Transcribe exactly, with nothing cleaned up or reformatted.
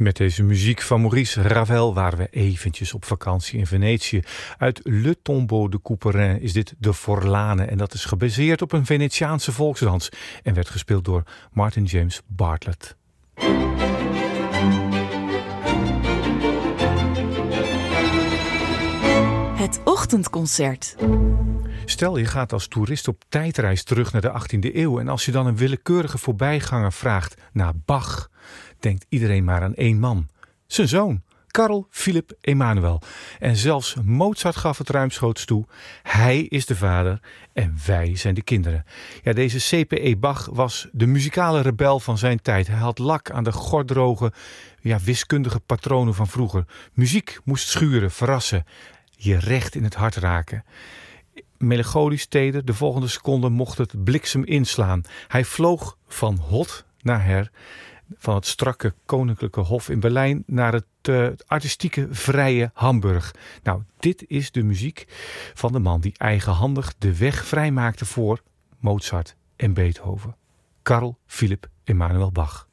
Met deze muziek van Maurice Ravel waren we eventjes op vakantie in Venetië. Uit Le Tombeau de Couperin is dit de Forlane en dat is gebaseerd op een Venetiaanse volksdans en werd gespeeld door Martin James Bartlett. Het ochtendconcert. Stel je gaat als toerist op tijdreis terug naar de achttiende eeuw en als je dan een willekeurige voorbijganger vraagt naar Bach, denkt iedereen maar aan één man. Zijn zoon, Carl Philipp Emanuel. En zelfs Mozart gaf het ruimschoots toe. Hij is de vader en wij zijn de kinderen. Ja, deze C P E Bach was de muzikale rebel van zijn tijd. Hij had lak aan de gordroge, ja, wiskundige patronen van vroeger. Muziek moest schuren, verrassen, je recht in het hart raken. Melancholisch teder, de volgende seconde mocht het bliksem inslaan. Hij vloog van hot naar her, van het strakke koninklijke hof in Berlijn naar het uh, artistieke vrije Hamburg. Nou, dit is de muziek van de man die eigenhandig de weg vrijmaakte voor Mozart en Beethoven. Carl Philipp Emanuel Bach.